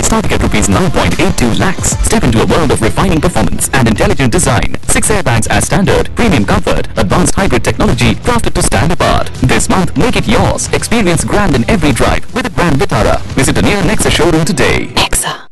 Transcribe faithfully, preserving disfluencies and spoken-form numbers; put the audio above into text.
starting at rupees nine point eight two lakhs. Step into a world of refining performance and intelligent design. Six airbags as standard, premium comfort, advanced hybrid technology crafted to stand apart. This month, make it yours. Experience grand in every drive with a Grand Vitara. Visit a near Nexa showroom today. Nexa.